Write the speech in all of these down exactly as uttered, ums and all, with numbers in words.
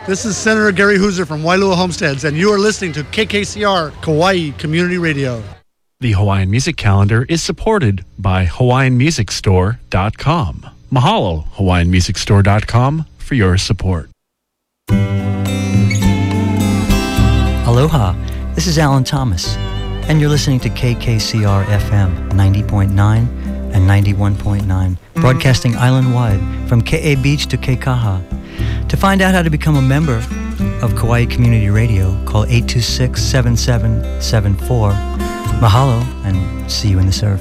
This is Senator Gary Hooser from Wailua Homesteads, and you are listening to K K C R Kauai Community Radio. The Hawaiian Music Calendar is supported by Hawaiian Music Store dot com. Mahalo, Hawaiian Music Store dot com, for your support. Aloha, this is Alan Thomas, and you're listening to K K C R F M ninety point nine and ninety-one point nine, broadcasting island-wide from Ke'e Beach to Keikaha. To find out how to become a member of Kauai Community Radio, call eight two six, seven seven seven four. Mahalo, and see you in the surf.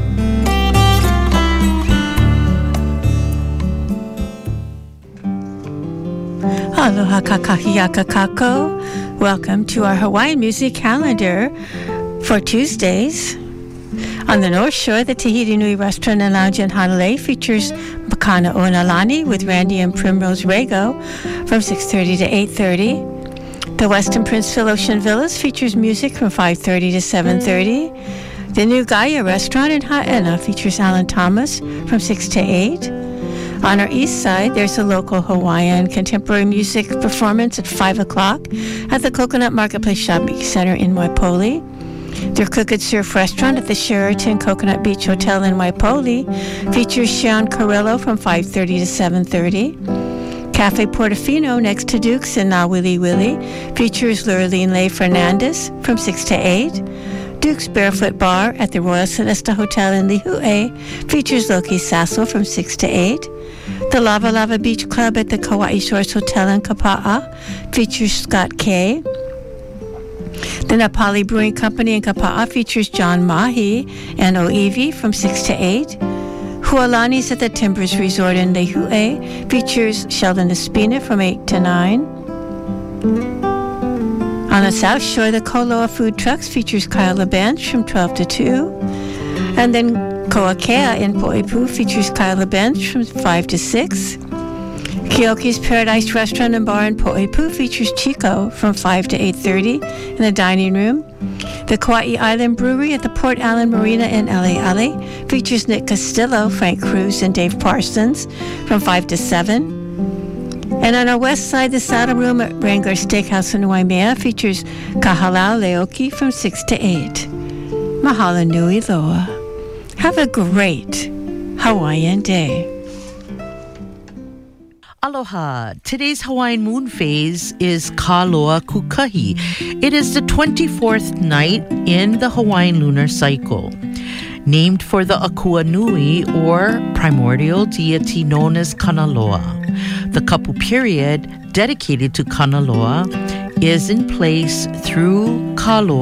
Aloha kakahiaka kako. Welcome to our Hawaiian Music Calendar for Tuesdays. On the North Shore, the Tahiti Nui Restaurant and Lounge in Hanalei features Makana Onalani with Randy and Primrose Rego from six thirty to eight thirty. The Westin Prince Phil Ocean Villas features music from five thirty to seven thirty. The new Gaia Restaurant in Haena features Alan Thomas from six to eight. On our east side, there's a local Hawaiian contemporary music performance at five o'clock at the Coconut Marketplace Shopping Center in Waipoli. Their Cook and Surf restaurant at the Sheraton Coconut Beach Hotel in Waipoli features Sean Carrillo from five thirty to seven thirty. Cafe Portofino next to Duke's in Na Willy Willy features Lurleen Leigh Fernandez from six to eight. Duke's Barefoot Bar at the Royal Celesta Hotel in Lihue features Loki Sasso from six to eight. The Lava Lava Beach Club at the Kauai Shores Hotel in Kapa'a features Scott Kay. The Napali Brewing Company in Kapa'a features John Mahi and Oivi from six to eight. Hualani's at the Timbers Resort in Lihue features Sheldon Espina from eight to nine. On the South Shore, the Koloa Food Trucks features Kyle LaBench from twelve to two. And then Koakea in Poipu features Kyle LaBench from five to six. Keoki's Paradise Restaurant and Bar in Poipu features Chico from five to eight thirty in the dining room. The Kauai Island Brewery at the Port Allen Marina in L A Alley features Nick Castillo, Frank Cruz, and Dave Parsons from five to seven. And on our west side, the Saddle Room at Wrangler Steakhouse in Waimea features Kahalau Leoki from six to eight. Mahalo nui loa. Have a great Hawaiian day. Aloha. Today's Hawaiian moon phase is Ka Loa Kukahi. It is the twenty-fourth night in the Hawaiian lunar cycle. Named for the Akua Nui, or primordial deity known as Kanaloa. The kapu period dedicated to Kanaloa is in place through Ka Loa